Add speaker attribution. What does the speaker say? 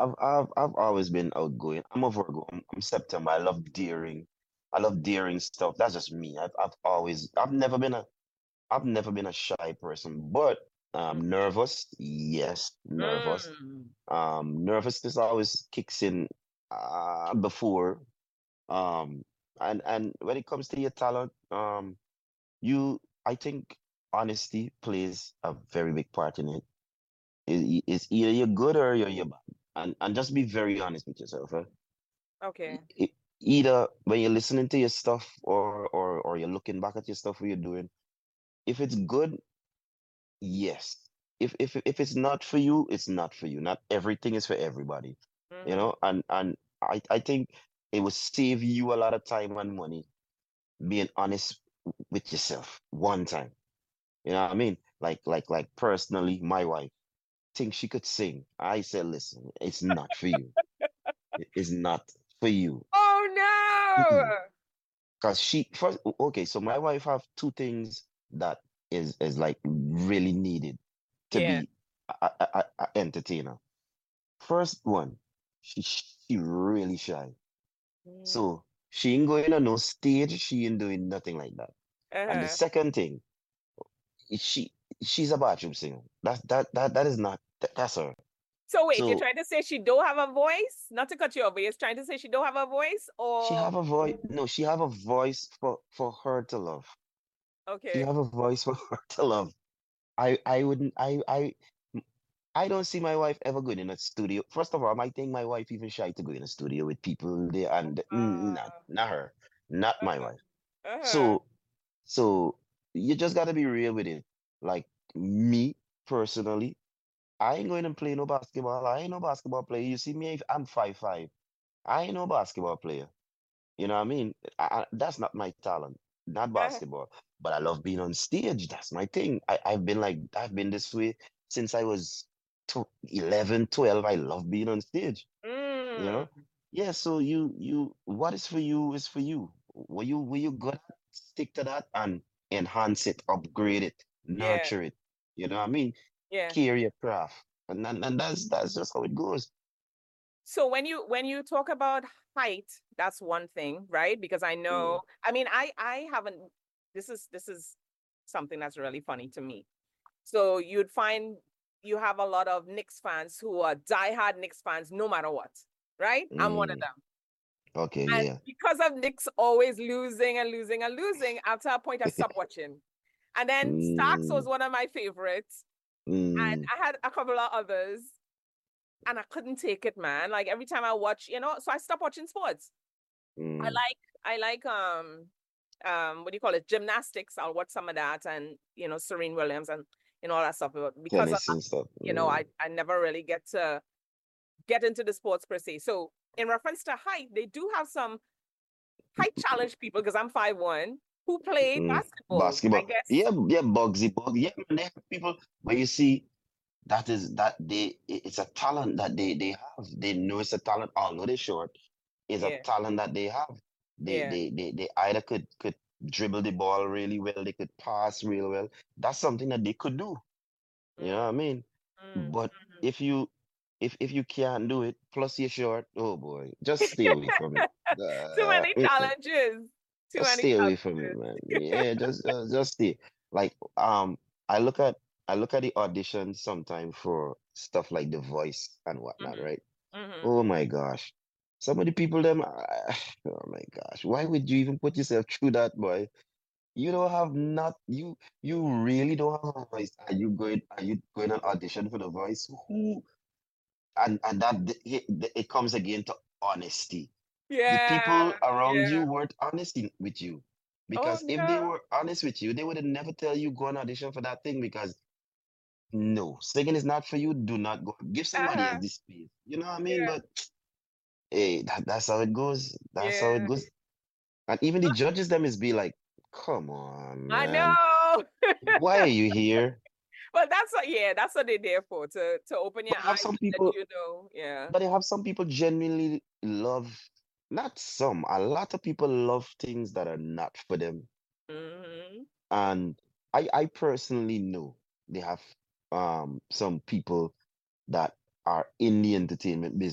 Speaker 1: I've always been outgoing. I'm a Virgo. I'm September. I love daring. I love daring stuff. That's just me. I've never been a shy person, but nervous. Yes, nervous.
Speaker 2: Mm.
Speaker 1: Nervousness always kicks in before. Um, and when it comes to your talent, I think honesty plays a very big part in it. It's either you're good or you're bad. And just be very honest with yourself. E-
Speaker 2: Okay.
Speaker 1: e- Either when you're listening to your stuff or you're looking back at your stuff what you're doing, if it's good, yes. If it's not for you, it's not for you. Not everything is for everybody. You
Speaker 2: Mm-hmm.
Speaker 1: know, and I think it will save you a lot of time and money being honest with yourself one time. You know what I mean? Like personally, my wife thinks she could sing. I said, listen, it's not for you. It is not for you.
Speaker 2: Oh
Speaker 1: Because she first, okay, so my wife have two things that is like really needed
Speaker 2: no.
Speaker 1: to
Speaker 2: Yeah.
Speaker 1: be a entertainer. First one, she really shy.
Speaker 2: Mm.
Speaker 1: So she ain't going on no stage, she ain't doing nothing like that. And the
Speaker 2: Uh-huh.
Speaker 1: second thing, she she's a bathroom singer. That is not that's her.
Speaker 2: So wait, you're
Speaker 1: So
Speaker 2: trying to say she don't have a voice? Not to cut you off, but you're trying to say she don't have a voice,
Speaker 1: she
Speaker 2: or
Speaker 1: have a voice. No, she have a voice for her to love. She
Speaker 2: okay.
Speaker 1: have a voice for her to love. I wouldn't I don't see my wife ever going in a studio. First of all, I think my wife even shy to go in a studio with people there and
Speaker 2: Uh,
Speaker 1: not her, not my
Speaker 2: uh-huh.
Speaker 1: wife.
Speaker 2: Uh-huh.
Speaker 1: So so you just gotta be real with it. Like me personally, I ain't going to play no basketball. I ain't no basketball player. You see me, I'm 5'5". I ain't no basketball player. You know what I mean? That's not my talent, not
Speaker 2: Uh-huh.
Speaker 1: basketball. But I love being on stage. That's my thing. I've been this way since I was 11, 12. I love being on stage, you
Speaker 2: Mm.
Speaker 1: know? Yeah, so what is for you is for you. Were you good? Stick to that and enhance it, upgrade it,
Speaker 2: Yeah.
Speaker 1: nurture it. You know what I mean?
Speaker 2: Yeah.
Speaker 1: Carry your craft. And that's just how it goes.
Speaker 2: So when you talk about height, that's one thing, right? Because I
Speaker 1: Mm,
Speaker 2: know, I mean, I haven't this is something that's really funny to me. So you'd find you have a lot of Knicks fans who are diehard Knicks fans no matter what, right? I'm one of
Speaker 1: mm.
Speaker 2: them.
Speaker 1: Okay,
Speaker 2: And
Speaker 1: yeah.
Speaker 2: because of Knicks always losing and losing and losing, after a point I stopped watching. And then Starks was
Speaker 1: Mm,
Speaker 2: one of my favorites. And
Speaker 1: mm,
Speaker 2: I had a couple of others and I couldn't take it, man. Like every time I watch, so I stopped watching sports. I
Speaker 1: mm.
Speaker 2: like I like what do you call it? Gymnastics. I'll watch some of that and Serene Williams and all that stuff. But because of
Speaker 1: Tennis and stuff.
Speaker 2: that, I never really get to get into the sports per se. So in reference to height, they do have some height challenge people because I'm 5'1" who play
Speaker 1: Mm.
Speaker 2: basketball. I
Speaker 1: Basketball.
Speaker 2: guess.
Speaker 1: Yeah, yeah, Bugsy Bug. Yeah, man, they have people where you see it's a talent that they have. They know it's a talent, although they're short, it's a
Speaker 2: Yeah,
Speaker 1: talent that they have.
Speaker 2: yeah.
Speaker 1: They either could dribble the ball really well, they could pass real well. That's something that they could do. You know what
Speaker 2: Mm,
Speaker 1: I mean?
Speaker 2: mm,
Speaker 1: But
Speaker 2: mm.
Speaker 1: if you if you can't do it, plus you're short, oh boy, just stay away from it.
Speaker 2: Too many challenges. Too
Speaker 1: Just
Speaker 2: many
Speaker 1: stay away from it,
Speaker 2: challenges.
Speaker 1: man. Yeah, just stay. Like I look at the auditions sometimes for stuff like The Voice and whatnot,
Speaker 2: Hmm.
Speaker 1: right?
Speaker 2: Hmm.
Speaker 1: Oh my gosh. Some of the people them oh my gosh. Why would you even put yourself through that, boy? You don't have not you really don't have a voice. Are you going on audition for The Voice? Who and it comes again to honesty. The
Speaker 2: Yeah,
Speaker 1: people around you
Speaker 2: yeah.
Speaker 1: weren't honest with you.
Speaker 2: Oh
Speaker 1: Because if they
Speaker 2: no.
Speaker 1: were honest with you, they would have never tell you go on audition for that thing because no, singing is not for you. Do not go. Give somebody else
Speaker 2: Uh-huh.
Speaker 1: this space. You know what I mean?
Speaker 2: Yeah,
Speaker 1: But hey, that's how it goes. That's how it
Speaker 2: yeah.
Speaker 1: goes. And even the judges them is be like, come on,
Speaker 2: I
Speaker 1: man.
Speaker 2: know.
Speaker 1: Why are you here?
Speaker 2: But that's what they're there for, to open your
Speaker 1: But I have
Speaker 2: eyes
Speaker 1: some
Speaker 2: and let
Speaker 1: people,
Speaker 2: you know. Yeah.
Speaker 1: but I have some people genuinely love, not some, a lot of people love things that are not for them.
Speaker 2: Hmm.
Speaker 1: And I personally know they have some people that are in the entertainment business